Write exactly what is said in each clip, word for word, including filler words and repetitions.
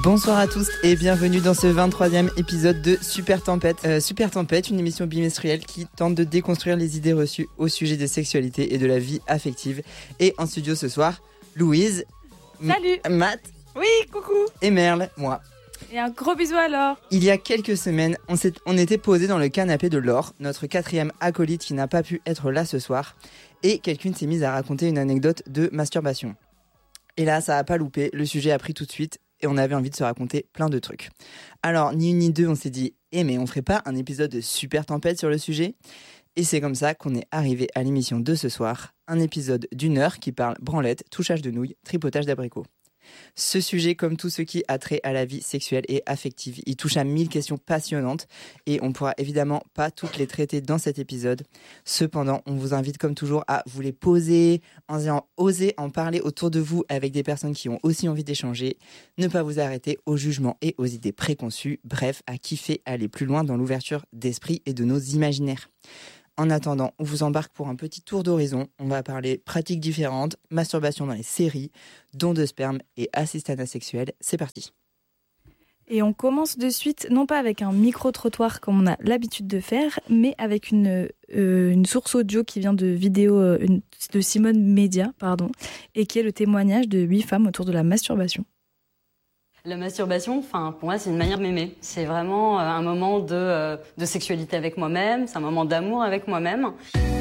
Bonsoir à tous et bienvenue dans ce vingt-troisième épisode de Super Tempête. Euh, Super Tempête, une émission bimestrielle qui tente de déconstruire les idées reçues au sujet des sexualités et de la vie affective. Et en studio ce soir, Louise, Salut M- Matt, oui, coucou, et Merle, moi. Et un gros bisou à Laure. Il y a quelques semaines, on, s'est, on était posé dans le canapé de Laure, notre quatrième acolyte qui n'a pas pu être là ce soir, et quelqu'une s'est mise à raconter une anecdote de masturbation. Et là, ça a pas loupé, le sujet a pris tout de suite, et on avait envie de se raconter plein de trucs. Alors, ni une ni deux, on s'est dit, eh mais on ferait pas un épisode de Super Tempête sur le sujet ? Et c'est comme ça qu'on est arrivé à l'émission de ce soir, un épisode d'une heure qui parle branlette, touchage de nouilles, tripotage d'abricots. Ce sujet, comme tout ce qui a trait à la vie sexuelle et affective, il touche à mille questions passionnantes et on pourra évidemment pas toutes les traiter dans cet épisode. Cependant, on vous invite comme toujours à vous les poser, en oser en parler autour de vous avec des personnes qui ont aussi envie d'échanger, ne pas vous arrêter aux jugements et aux idées préconçues, bref, à kiffer aller plus loin dans l'ouverture d'esprit et de nos imaginaires. En attendant, on vous embarque pour un petit tour d'horizon. On va parler pratiques différentes, masturbation dans les séries, dons de sperme et assistanat sexuel. C'est parti. Et on commence de suite, non pas avec un micro-trottoir comme on a l'habitude de faire, mais avec une, euh, une source audio qui vient de vidéo euh, une, de Simone Média, pardon, et qui est le témoignage de huit femmes autour de la masturbation. La masturbation, enfin, pour moi, c'est une manière de m'aimer. C'est vraiment un moment de, euh, de sexualité avec moi-même, c'est un moment d'amour avec moi-même.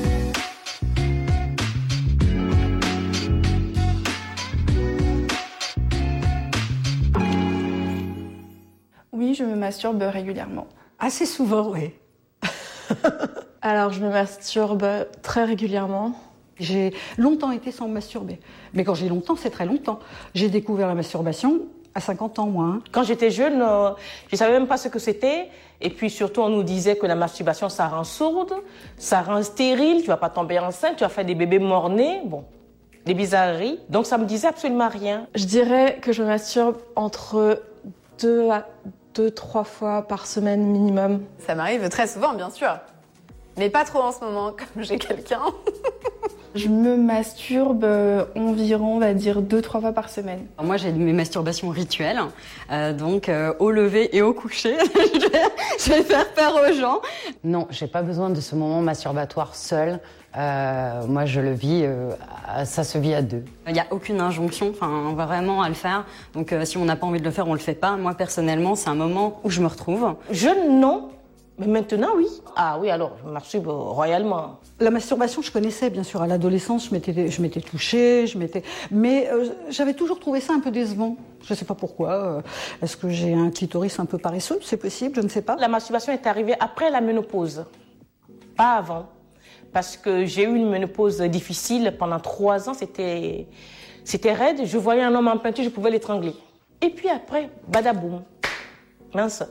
Oui, je me masturbe régulièrement. Assez souvent, oui. Alors, je me masturbe très régulièrement. J'ai longtemps été sans me masturber. Mais quand j'ai longtemps, c'est très longtemps. J'ai découvert la masturbation à cinquante ans, moi. Hein. Quand j'étais jeune, euh, je ne savais même pas ce que c'était. Et puis surtout, on nous disait que la masturbation, ça rend sourde, ça rend stérile, tu ne vas pas tomber enceinte, tu vas faire des bébés mort-nés. Bon, des bizarreries. Donc ça ne me disait absolument rien. Je dirais que je me masturbe entre deux à deux, trois fois par semaine minimum. Ça m'arrive très souvent, bien sûr. Mais pas trop en ce moment, comme j'ai quelqu'un. Je me masturbe environ, on va dire, deux, trois fois par semaine. Alors moi, j'ai mes masturbations rituelles, euh, donc euh, au lever et au coucher. je, vais, je vais faire peur aux gens. Non, j'ai pas besoin de ce moment masturbatoire seul. Euh, moi, je le vis, euh, ça se vit à deux. Il n'y a aucune injonction, enfin, on va vraiment à le faire. Donc, euh, si on n'a pas envie de le faire, on le fait pas. Moi, personnellement, c'est un moment où je me retrouve. Jeune, non. Mais maintenant, oui. Ah oui, alors, je me masturbe royalement. La masturbation, je connaissais, bien sûr. À l'adolescence, je m'étais, je m'étais touchée, je m'étais... mais euh, j'avais toujours trouvé ça un peu décevant. Je ne sais pas pourquoi. Euh, est-ce que j'ai un clitoris un peu paresseux ? C'est possible, je ne sais pas. La masturbation est arrivée après la ménopause, pas avant. Parce que j'ai eu une ménopause difficile pendant trois ans, c'était, c'était raide. Je voyais un homme en peinture, je pouvais l'étrangler. Et puis après, badaboum, mince.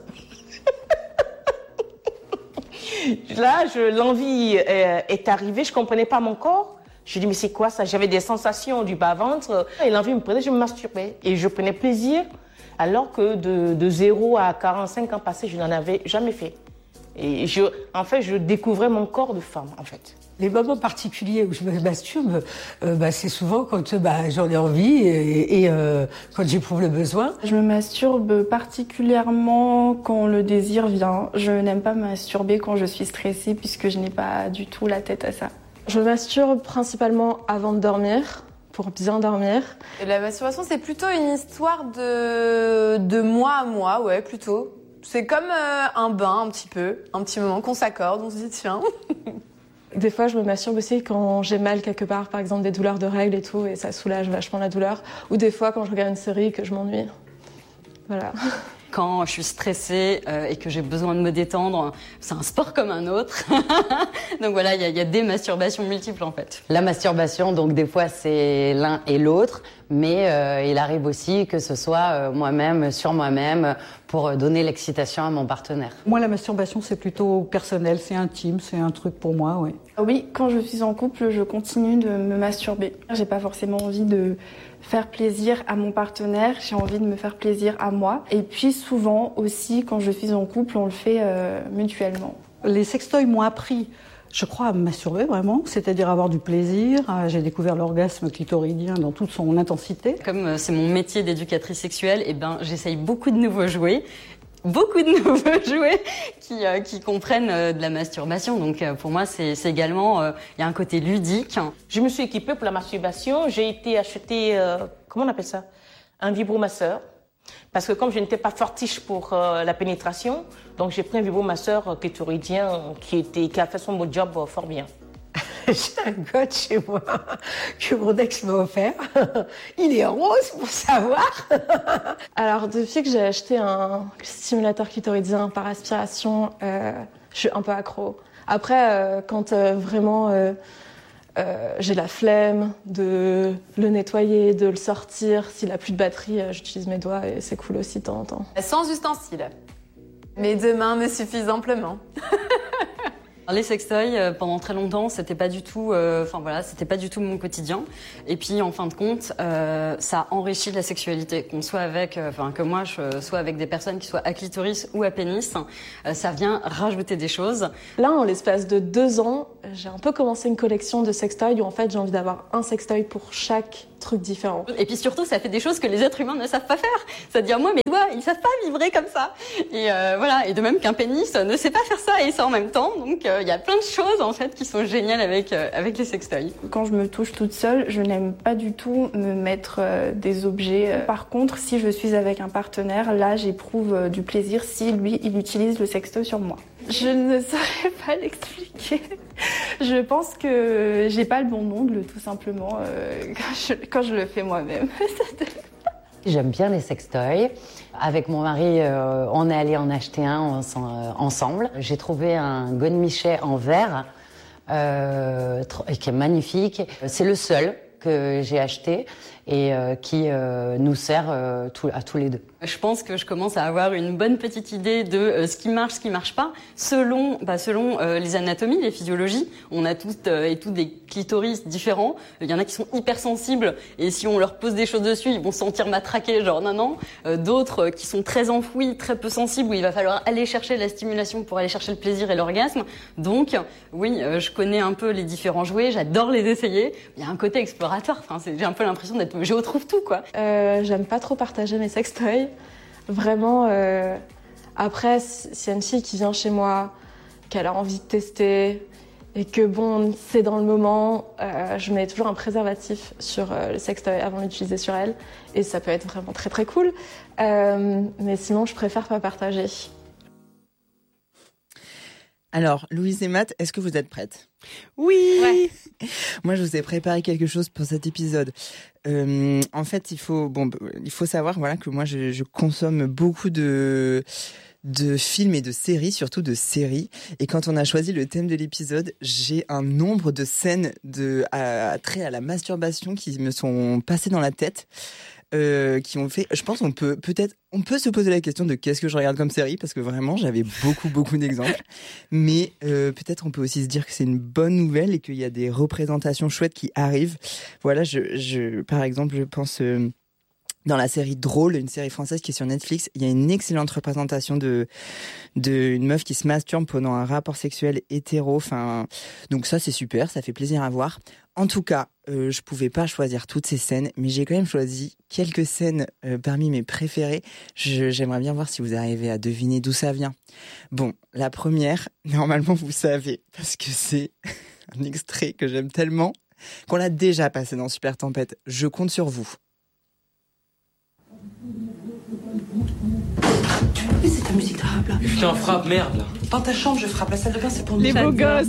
Là, je, l'envie euh, est arrivée, je ne comprenais pas mon corps. Je dis, mais c'est quoi ça ? J'avais des sensations du bas-ventre et l'envie me prenait, je me masturbais. Et je prenais plaisir, alors que de, de zéro à quarante-cinq ans passés, je n'en avais jamais fait. Et je, en fait, je découvrais mon corps de femme, en fait. Les moments particuliers où je me masturbe, euh, bah, c'est souvent quand bah, j'en ai envie et, et euh, quand j'éprouve le besoin. Je me masturbe particulièrement quand le désir vient. Je n'aime pas me masturber quand je suis stressée puisque je n'ai pas du tout la tête à ça. Je me masturbe principalement avant de dormir, pour bien dormir. Et la masturbation, c'est plutôt une histoire de, de moi à moi, ouais, plutôt. C'est comme euh, un bain, un petit peu, un petit moment qu'on s'accorde, on se dit tiens. Des fois, je me masturbe aussi quand j'ai mal quelque part, par exemple des douleurs de règles et tout, et ça soulage vachement la douleur. Ou des fois, quand je regarde une série et que je m'ennuie. Voilà. Quand je suis stressée euh, et que j'ai besoin de me détendre, c'est un sport comme un autre. Donc voilà, il y, y a des masturbations multiples en fait. La masturbation, donc des fois c'est l'un et l'autre, mais euh, il arrive aussi que ce soit euh, moi-même, sur moi-même, pour donner l'excitation à mon partenaire. Moi, la masturbation, c'est plutôt personnel, c'est intime, c'est un truc pour moi, oui. Oui, quand je suis en couple, je continue de me masturber. J'ai pas forcément envie de faire plaisir à mon partenaire, j'ai envie de me faire plaisir à moi. Et puis souvent aussi, quand je suis en couple, on le fait euh, mutuellement. Les sextoys m'ont appris Je crois à me masturber vraiment, c'est-à-dire avoir du plaisir. J'ai découvert l'orgasme clitoridien dans toute son intensité. Comme c'est mon métier d'éducatrice sexuelle, eh ben, j'essaye beaucoup de nouveaux jouets. Beaucoup de nouveaux jouets qui, euh, qui comprennent euh, de la masturbation. Donc euh, pour moi, c'est, c'est également, il euh, y a un côté ludique. Je me suis équipée pour la masturbation. J'ai été acheter, euh, comment on appelle ça, un vibromasseur. Parce que comme je n'étais pas fortiche pour euh, la pénétration, donc j'ai pris un vibromasseur clitoridien qui, était, qui a fait son job euh, fort bien. J'ai un god chez moi que mon ex m'a offert. Il est rose pour savoir. Alors depuis que j'ai acheté un stimulateur clitoridien par aspiration, euh, je suis un peu accro. Après, euh, quand euh, vraiment euh, euh, j'ai la flemme de le nettoyer, de le sortir, s'il a plus de batterie, euh, j'utilise mes doigts et c'est cool aussi de temps en temps. Sans ustensiles. Mes deux mains me suffisent amplement. Les sextoys, euh, pendant très longtemps, c'était pas du tout, euh, enfin voilà, c'était pas du tout mon quotidien. Et puis, en fin de compte, euh, ça enrichit la sexualité. Qu'on soit avec, enfin euh, que moi je sois avec des personnes qui soient à clitoris ou à pénis, euh, ça vient rajouter des choses. Là, en l'espace de deux ans, j'ai un peu commencé une collection de sextoys où en fait j'ai envie d'avoir un sextoy pour chaque truc différent. Et puis surtout, ça fait des choses que les êtres humains ne savent pas faire. C'est-à-dire, moi, mes doigts, ils savent pas vibrer comme ça. Et euh, voilà. Et de même qu'un pénis ne sait pas faire ça et ça en même temps. Donc, il euh, y a plein de choses en fait qui sont géniales avec euh, avec les sextoys. Quand je me touche toute seule, je n'aime pas du tout me mettre euh, des objets. Par contre, si je suis avec un partenaire, là, j'éprouve euh, du plaisir si lui, il utilise le sextoy sur moi. Je ne saurais pas l'expliquer. Je pense que j'ai pas le bon ongle, tout simplement, euh, quand, je, quand je le fais moi-même. J'aime bien les sextoys. Avec mon mari, euh, on est allé en acheter un en, en, ensemble. J'ai trouvé un godemichet en verre euh, qui est magnifique. C'est le seul que j'ai acheté et euh, qui euh, nous sert euh, tout, à tous les deux. Je pense que je commence à avoir une bonne petite idée de euh, ce qui marche, ce qui marche pas, selon, bah, selon euh, les anatomies, les physiologies. On a toutes euh, et tous des clitoris différents. Il y en a qui sont hyper sensibles et si on leur pose des choses dessus, ils vont se sentir matraqués, genre non non. Euh, d'autres euh, qui sont très enfouis, très peu sensibles, où il va falloir aller chercher la stimulation pour aller chercher le plaisir et l'orgasme. Donc oui, euh, je connais un peu les différents jouets, j'adore les essayer. Il y a un côté explorateur. Enfin, c'est, j'ai un peu l'impression d'être je retrouve tout, quoi. Euh, j'aime pas trop partager mes sextoys. Vraiment, euh, après, s'il y a une fille qui vient chez moi, qu'elle a envie de tester, et que bon, c'est dans le moment, euh, je mets toujours un préservatif sur euh, le sextoy avant de l'utiliser sur elle. Et ça peut être vraiment très très cool. Euh, mais sinon, je préfère pas partager. Alors, Louise et Matt, est-ce que vous êtes prêtes ? Oui. Ouais. Moi, je vous ai préparé quelque chose pour cet épisode. Euh, en fait, il faut, bon, il faut savoir, voilà, que moi, je, je consomme beaucoup de de films et de séries, surtout de séries. Et quand on a choisi le thème de l'épisode, j'ai un nombre de scènes de à, à trait à la masturbation qui me sont passées dans la tête. Euh, qui ont fait, je pense qu'on peut peut-être, on peut se poser la question de qu'est-ce que je regarde comme série, parce que vraiment j'avais beaucoup beaucoup d'exemples, mais euh, peut-être on peut aussi se dire que c'est une bonne nouvelle et qu'il y a des représentations chouettes qui arrivent. Voilà, je, je par exemple, je pense euh, dans la série Drôle, une série française qui est sur Netflix, il y a une excellente représentation de de une meuf qui se masturbe pendant un rapport sexuel hétéro. Enfin, donc ça c'est super, ça fait plaisir à voir. En tout cas, euh, je pouvais pas choisir toutes ces scènes, mais j'ai quand même choisi quelques scènes euh, parmi mes préférées. Je, j'aimerais bien voir si vous arrivez à deviner d'où ça vient. Bon, la première, normalement vous savez, parce que c'est un extrait que j'aime tellement, qu'on l'a déjà passé dans Super Tempête. Je compte sur vous. Mais c'est ta musique de rap là. Putain, frappe, merde là. Dans ta chambre, je frappe. La salle de bain, c'est pour nous. Les beaux gosses.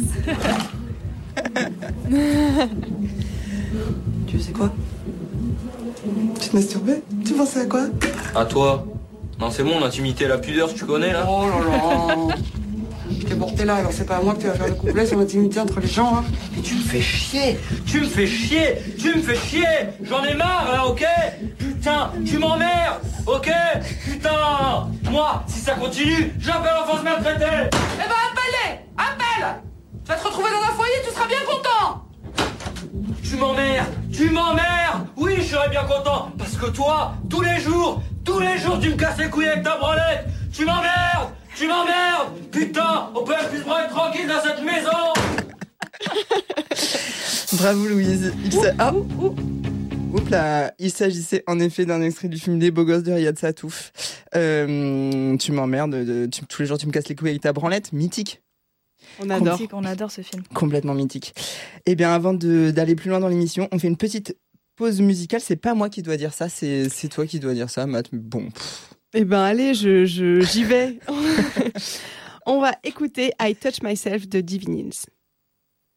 Tu sais quoi? Tu te masturbais? Tu pensais à quoi? À toi. Non, c'est bon, l'intimité et la pudeur, tu connais là. Oh là là. Je t'ai porté là, alors c'est pas à moi que tu vas faire le couplet sur l'intimité entre les gens, hein. Mais tu me fais chier. Tu me fais chier. Tu me fais chier. J'en ai marre là, ok? Putain, tu m'emmerdes, ok? Putain. Moi, si ça continue, j'appelle l'enfance maltraitée. Eh ben appelle-les. Appelle. Tu vas te retrouver dans un foyer, tu seras bien content. Tu m'emmerdes. Tu m'emmerdes. Oui, je serais bien content. Parce que toi, tous les jours, tous les jours, tu me casses les couilles avec ta branlette. Tu m'emmerdes. Tu m'emmerdes. Putain, on peut même plus se branler tranquille dans cette maison. Bravo Louise. Il sa... ah. Oups là. Il s'agissait en effet d'un extrait du film Les Beaux Gosses de Riyad Satouf. Euh, tu m'emmerdes, de, tu, tous les jours tu me casses les couilles avec ta branlette, mythique. On adore. Mythique, on adore ce film. Complètement mythique. Eh bien avant de, d'aller plus loin dans l'émission, on fait une petite pause musicale. C'est pas moi qui dois dire ça, c'est, c'est toi qui dois dire ça, Matt. Bon. Pff. Eh ben allez, je, je, j'y vais. On va écouter I Touch Myself de Divinils.